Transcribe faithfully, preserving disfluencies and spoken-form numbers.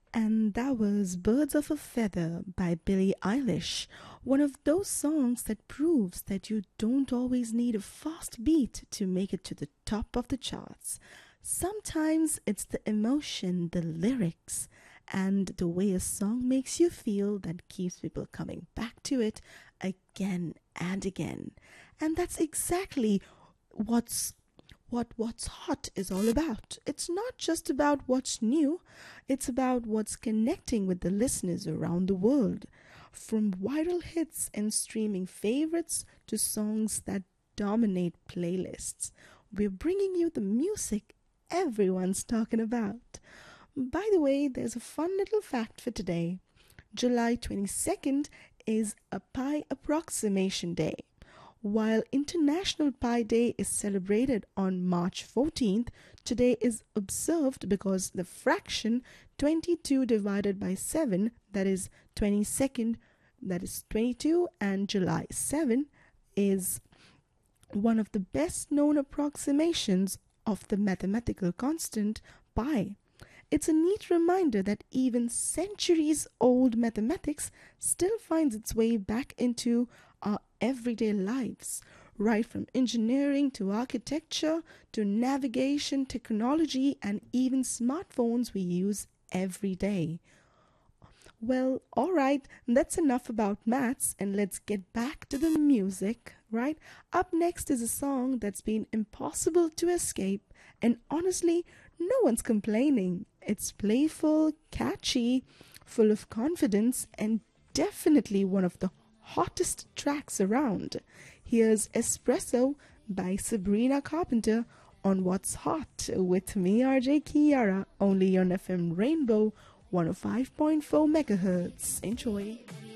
And that was Birds of a Feather by Billie Eilish, one of those songs that proves that you don't always need a fast beat to make it to the top of the charts. Sometimes it's the emotion, the lyrics, and the way a song makes you feel that keeps people coming back to it again and again. And that's exactly what's what what's hot is all about. It's not just about what's new, it's about what's connecting with the listeners around the world. From viral hits and streaming favorites to songs that dominate playlists, we're bringing you the music everyone's talking about. By the way, there's a fun little fact for today. July twenty-second is a Pi Approximation Day. While International Pi Day is celebrated on March fourteenth, today is observed because the fraction twenty-two divided by seven, that is twenty-second, that is twenty-two, and July seventh is one of the best known approximations of the mathematical constant pi. It's a neat reminder that even centuries old mathematics still finds its way back into our everyday lives, right from engineering to architecture to navigation, technology, and even smartphones we use every day. Well, alright, that's enough about maths and let's get back to the music, right? Up next is a song that's been impossible to escape, and honestly, no one's complaining. It's playful, catchy, full of confidence, and definitely one of the hottest tracks around. Here's Espresso by Sabrina Carpenter on What's Hot with me, R J Kiara, only on F M Rainbow one oh five point four megahertz. Enjoy.